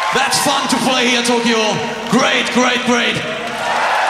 That's fun to play here, Tokyo. Great, great, great.